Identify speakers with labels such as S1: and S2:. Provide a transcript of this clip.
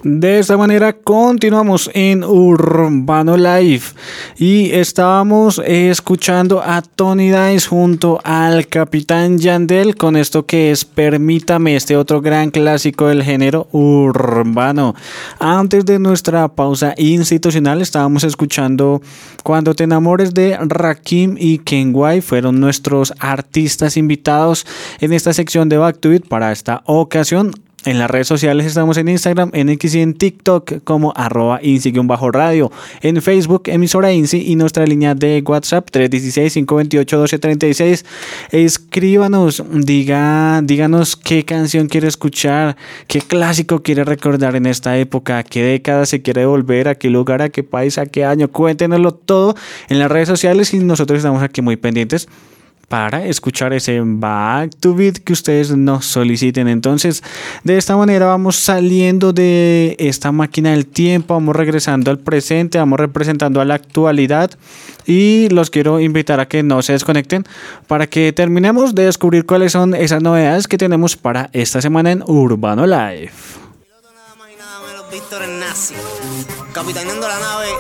S1: De esta manera continuamos en Urbano Live y estábamos escuchando a Tony Dice junto al Capitán Yandel con esto que es Permítame, este otro gran clásico del género urbano. Antes de nuestra pausa institucional estábamos escuchando Cuando te enamores de Rakim y Kenway, fueron nuestros artistas invitados en esta sección de Back to It para esta ocasión. En las redes sociales estamos en Instagram, en X y en TikTok como @INSI_radio. En Facebook, emisora INSI y nuestra línea de WhatsApp 316-528-1236. Escríbanos, díganos qué canción quiere escuchar, qué clásico quiere recordar en esta época, a qué década se quiere volver, a qué lugar, a qué país, a qué año. Cuéntenoslo todo en las redes sociales y nosotros estamos aquí muy pendientes para escuchar ese Back to Beat que ustedes nos soliciten. Entonces, de esta manera vamos saliendo de esta máquina del tiempo, vamos regresando al presente, vamos representando a la actualidad y los quiero invitar a que no se desconecten para que terminemos de descubrir cuáles son esas novedades que tenemos para esta semana en Urbano Live.
S2: Víctor Nazi, capitaneando la nave